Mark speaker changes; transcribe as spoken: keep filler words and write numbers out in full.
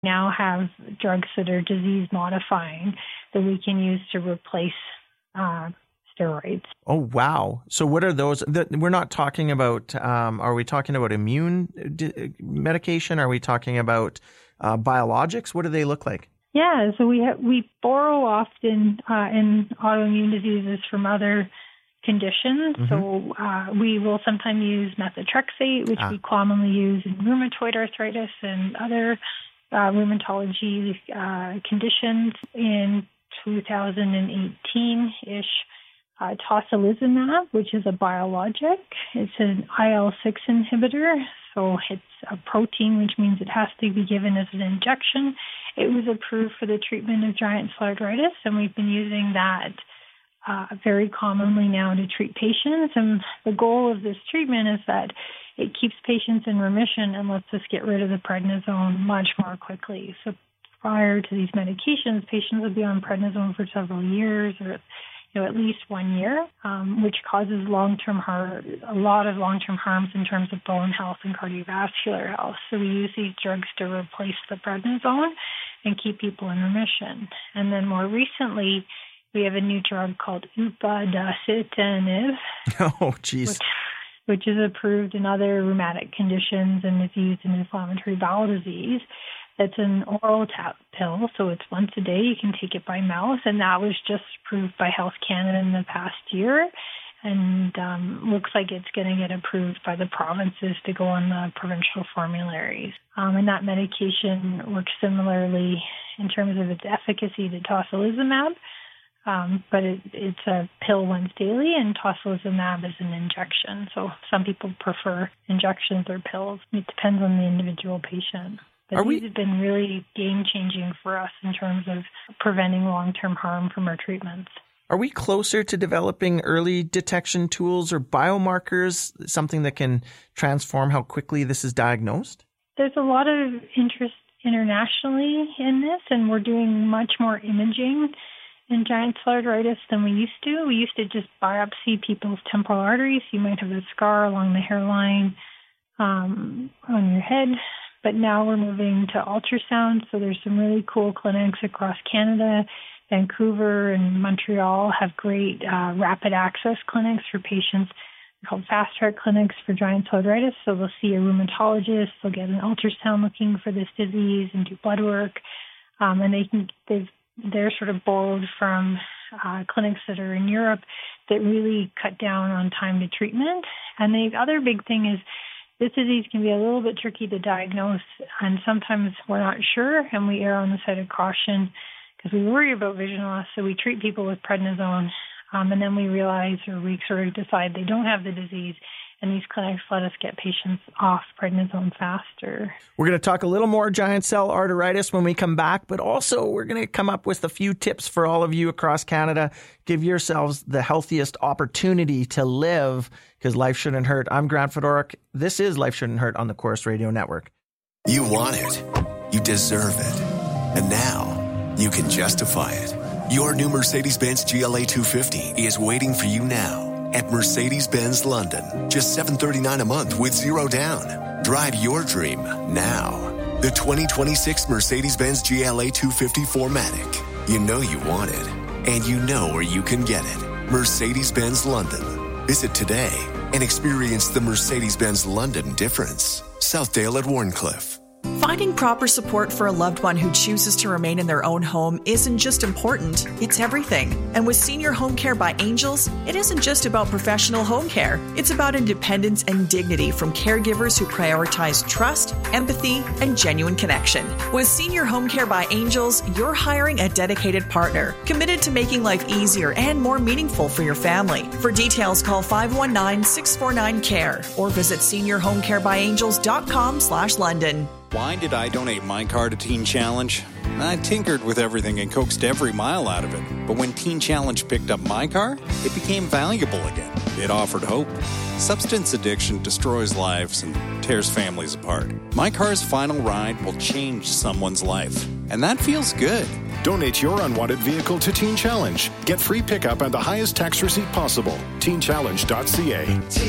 Speaker 1: now have drugs that are disease modifying that we can use to replace uh, steroids.
Speaker 2: Oh, wow. So what are those? We're not talking about, um, are we talking about immune medication? Are we talking about uh, biologics? What do they look like?
Speaker 1: Yeah, so we ha- we borrow often uh, in autoimmune diseases from other conditions. Mm-hmm. So uh, we will sometimes use methotrexate, which ah. we commonly use in rheumatoid arthritis and other uh, rheumatology uh, conditions. In two thousand eighteen-ish, uh, tocilizumab, which is a biologic. It's an I L six inhibitor, so it's a protein, which means it has to be given as an injection. It was approved for the treatment of giant cell arteritis, and we've been using that uh, very commonly now to treat patients. And the goal of this treatment is that it keeps patients in remission and lets us get rid of the prednisone much more quickly. So prior to these medications, patients would be on prednisone for several years or you know, at least one year, um, which causes long-term harm, a lot of long-term harms in terms of bone health and cardiovascular health. So we use these drugs to replace the prednisone and keep people in remission. And then more recently, we have a new drug called upadacitinib.
Speaker 2: Oh, geez.
Speaker 1: Which, which is approved in other rheumatic conditions and is used in inflammatory bowel disease. It's an oral tap pill, so it's once a day. You can take it by mouth, and that was just approved by Health Canada in the past year, and um, looks like it's going to get approved by the provinces to go on the provincial formularies. Um, and that medication works similarly in terms of its efficacy to tocilizumab, um, but it, it's a pill once daily, and tocilizumab is an injection. So some people prefer injections or pills. It depends on the individual patient. But
Speaker 2: Are
Speaker 1: these
Speaker 2: we...
Speaker 1: have been really game-changing for us in terms of preventing long-term harm from our treatments.
Speaker 2: Are we closer to developing early detection tools or biomarkers, something that can transform how quickly this is diagnosed?
Speaker 1: There's a lot of interest internationally in this, and we're doing much more imaging in giant cell arteritis than we used to. We used to just biopsy people's temporal arteries. You might have a scar along the hairline um, on your head. But now we're moving to ultrasound, so there's some really cool clinics across Canada. Vancouver and Montreal have great uh, rapid access clinics for patients called fast track clinics for giant cell arteritis. So they'll see a rheumatologist, they'll get an ultrasound looking for this disease and do blood work, um, and they can they've they're sort of borrowed from uh, clinics that are in Europe that really cut down on time to treatment. And the other big thing is, this disease can be a little bit tricky to diagnose, and sometimes we're not sure, and we err on the side of caution because we worry about vision loss, so we treat people with prednisone, um, and then we realize or we sort of decide they don't have the disease, and these clinics let us get patients off prednisone faster.
Speaker 2: We're going to talk a little more giant cell arteritis when we come back, but also we're going to come up with a few tips for all of you across Canada. Give yourselves the healthiest opportunity to live, because life shouldn't hurt. I'm Grant Fedoruk. This is Life Shouldn't Hurt on the Corus Radio Network.
Speaker 3: You want it. You deserve it. And now you can justify it. Your new Mercedes-Benz G L A two fifty is waiting for you now at Mercedes-Benz London. Just seven hundred thirty-nine dollars a month with zero down. Drive your dream now. The twenty twenty-six Mercedes-Benz G L A two fifty four matic. You know you want it, and you know where you can get it. Mercedes-Benz London. Visit today and experience the Mercedes-Benz London difference. Southdale at Warncliffe.
Speaker 4: Finding proper support for a loved one who chooses to remain in their own home isn't just important, it's everything. And with Senior Home Care by Angels, it isn't just about professional home care. It's about independence and dignity from caregivers who prioritize trust, empathy, and genuine connection. With Senior Home Care by Angels, you're hiring a dedicated partner, committed to making life easier and more meaningful for your family. For details, call five one nine, six four nine, C A R E or visit senior home care by angels dot com slash London.
Speaker 5: Why did I donate my car to Teen Challenge? I tinkered with everything and coaxed every mile out of it. But when Teen Challenge picked up my car, it became valuable again. It offered hope. Substance addiction destroys lives and tears families apart. My car's final ride will change someone's life. And that feels good.
Speaker 6: Donate your unwanted vehicle to Teen Challenge. Get free pickup and the highest tax receipt possible. teen challenge dot c a.